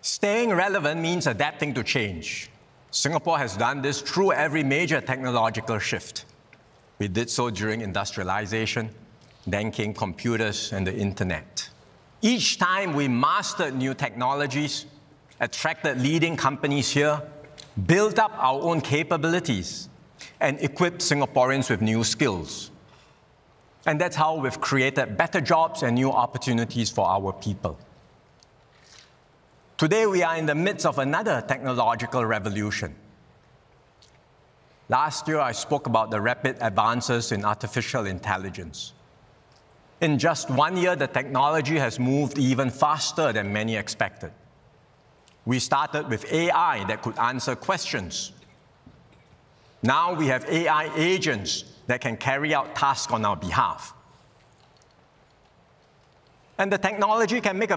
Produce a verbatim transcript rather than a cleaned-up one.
Staying relevant means adapting to change. Singapore has done this through every major technological shift. We did so during industrialization, then came computers and the internet. Each time we mastered new technologies, attracted leading companies here, built up our own capabilities, and equipped Singaporeans with new skills. And that's how we've created better jobs and new opportunities for our people. Today, we are in the midst of another technological revolution. Last year, I spoke about the rapid advances in artificial intelligence. In just one year, the technology has moved even faster than many expected. We started with A I that could answer questions. Now we have A I agents that can carry out tasks on our behalf. And the technology can make a